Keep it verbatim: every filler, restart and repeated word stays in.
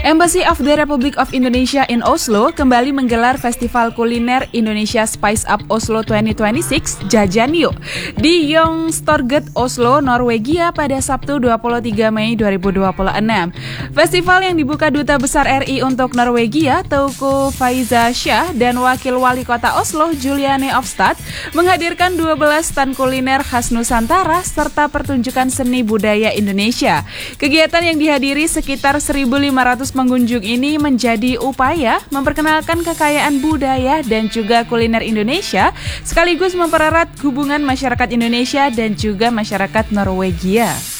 Embassy of the Republic of Indonesia in Oslo kembali menggelar Festival Kuliner Indonesia Spice Up Oslo dua ribu dua puluh enam Jajan Yuk di Youngstorget, Oslo, Norwegia pada Sabtu dua puluh tiga Mei dua ribu dua puluh enam. Festival yang dibuka Duta Besar R I untuk Norwegia, Teuku Faiza Shah, dan Wakil Wali Kota Oslo, Juliane Ofstad, menghadirkan dua belas stand kuliner khas Nusantara serta pertunjukan seni budaya Indonesia. Kegiatan yang dihadiri sekitar seribu lima ratus pengunjung ini menjadi upaya memperkenalkan kekayaan budaya dan juga kuliner Indonesia, sekaligus mempererat hubungan masyarakat Indonesia dan juga masyarakat Norwegia.